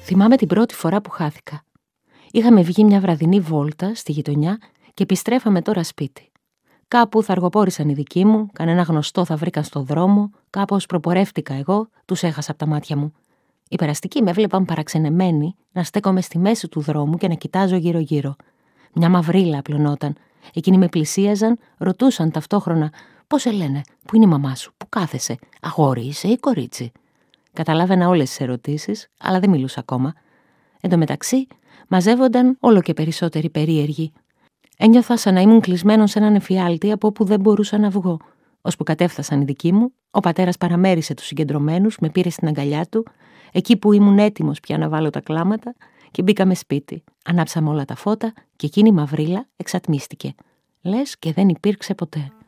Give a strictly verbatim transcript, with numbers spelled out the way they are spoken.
Θυμάμαι την πρώτη φορά που χάθηκα. Είχαμε βγει μια βραδινή βόλτα στη γειτονιά και επιστρέφαμε τώρα σπίτι. Κάπου θα αργοπόρησαν οι δικοί μου, κανένα γνωστό θα βρήκαν στο δρόμο, κάπως προπορεύτηκα εγώ, τους έχασα από τα μάτια μου. Οι περαστικοί με έβλεπαν παραξενεμένοι να στέκομαι στη μέση του δρόμου και να κοιτάζω γύρω-γύρω. Μια μαυρίλα απλωνόταν. Εκείνοι με πλησίαζαν, ρωτούσαν ταυτόχρονα: πώς σε λένε, πού είναι η μαμά σου, πού κάθεσαι, αγόρι είσαι ή κορίτσι? Καταλάβαινα όλες τις ερωτήσεις, αλλά δεν μιλούσα ακόμα. Εν τω μεταξύ, μαζεύονταν όλο και περισσότεροι περίεργοι. Ένιωθα σαν να ήμουν κλεισμένο σε έναν εφιάλτη από όπου δεν μπορούσα να βγω. Ώσπου κατέφθασαν οι δικοί μου, ο πατέρας παραμέρισε τους συγκεντρωμένους, με πήρε στην αγκαλιά του, εκεί που ήμουν έτοιμος πια να βάλω τα κλάματα, και μπήκαμε σπίτι. Ανάψαμε όλα τα φώτα και εκείνη η μαυρίλα εξατμίστηκε. Λες και δεν υπήρξε ποτέ.